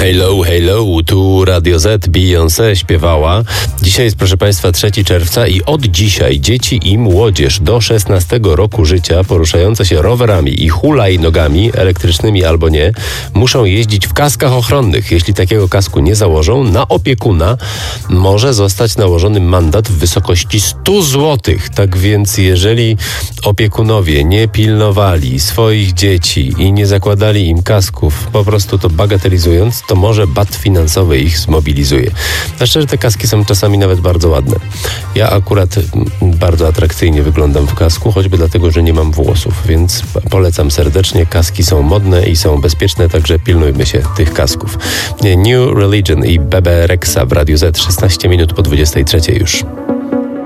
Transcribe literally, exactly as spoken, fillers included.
Hello, hello, tu Radio Z, Beyoncé śpiewała. Dzisiaj jest, proszę Państwa, trzeciego czerwca i od dzisiaj dzieci i młodzież do szesnastego roku życia poruszające się rowerami i hulajnogami, elektrycznymi albo nie, muszą jeździć w kaskach ochronnych. Jeśli takiego kasku nie założą, na opiekuna może zostać nałożony mandat w wysokości sto złotych. Tak więc jeżeli opiekunowie nie pilnowali swoich dzieci i nie zakładali im kasków, po prostu to bagatelizując, to może bat finansowy ich zmobilizuje. A szczerze, te kaski są czasami nawet bardzo ładne. Ja akurat bardzo atrakcyjnie wyglądam w kasku, choćby dlatego, że nie mam włosów, więc polecam serdecznie. Kaski są modne i są bezpieczne, także pilnujmy się tych kasków. New Religion i Bebe Rexha w Radiu Z, szesnaście minut po dwudziestej trzeciej już.